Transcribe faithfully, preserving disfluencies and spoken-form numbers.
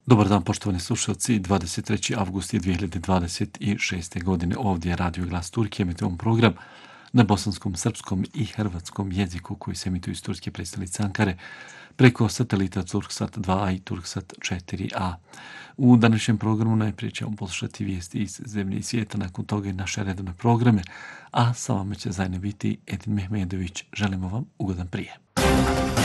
Dobar dan, poštovani slušalci. dvadeset treći avgust je dvije hiljade dvadeset šeste. godine. Ovdje je Radio Glas Turke, emitujemo program na bosanskom, srpskom i hrvatskom jeziku koji se emituju iz turske prestonice Ankare preko satelita Turksat dva a i Turksat četiri a. U današnjem programu najprije ćemo poslušati vijesti iz zemlje i svijeta, nakon toga i naše redovne programe, a sa vama će zajedno biti Edin Mehmedović. Želimo vam ugodan prijem.